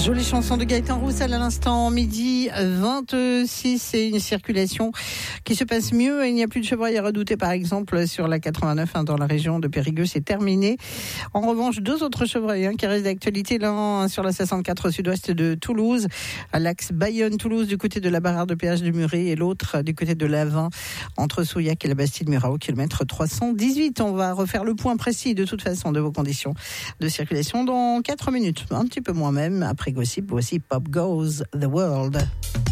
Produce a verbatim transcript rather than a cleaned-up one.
Jolie chanson de Gaëtan Roussel à l'instant, midi vingt-six. C'est une circulation qui se passe mieux. Il n'y a plus de chevreuils à redouter, par exemple, sur la quatre-vingt-neuf hein, dans la région de Périgueux. C'est terminé. En revanche, deux autres chevreuils hein, qui restent d'actualité. L'un sur la soixante-quatre au sud-ouest de Toulouse, à l'axe Bayonne-Toulouse du côté de la barrière de péage du Muret, et l'autre du côté de l'Avin entre Souillac et la Bastide-Murat au kilomètre trois cent dix-huit. On va refaire le point précis de toute façon de vos conditions de circulation dans quatre minutes, un petit peu moins même. Après Gossip, voici Pop Goes the World.